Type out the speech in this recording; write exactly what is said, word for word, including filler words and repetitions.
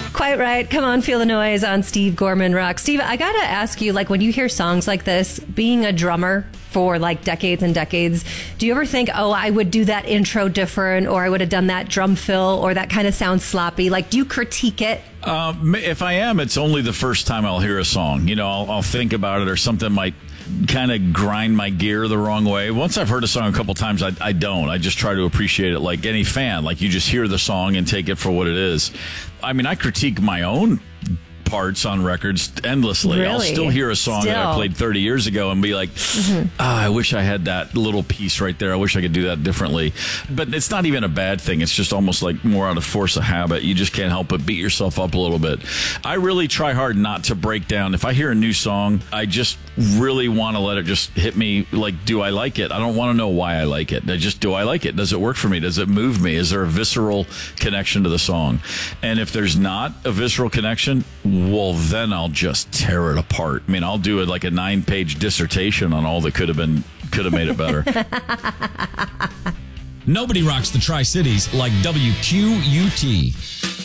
Quite right. Come on, feel the noise on Steve Gorman Rock. Steve, I got to ask you, like, when you hear songs like this, being a drummer for like decades and decades, do you ever think, oh, I would do that intro different, or I would have done that drum fill, or that kind of sounds sloppy? Like, do you critique it? Um, if I am, it's only the first time I'll hear a song. You know, I'll, I'll think about it, or something might kind of grind my gear the wrong way. Once I've heard a song a couple times, I, I don't. I just try to appreciate it like any fan. Like, you just hear the song and take it for what it is. I mean, I critique my own parts on records endlessly. Really? I'll still hear a song Still. that I played thirty years ago and be like, mm-hmm. ah, I wish I had that little piece right there. I wish I could do that differently. But it's not even a bad thing. It's just almost like more out of force of habit. You just can't help but beat yourself up a little bit. I really try hard not to break down. If I hear a new song, I just really want to let it just hit me. Like, do I like it? I don't want to know why I like it. I just, do I like it? Does it work for me? Does it move me? Is there a visceral connection to the song? And if there's not a visceral connection, well, then I'll just tear it apart. I mean, I'll do it like a nine-page dissertation on all that could have been, could have made it better. Nobody rocks the Tri-Cities like W Q U T.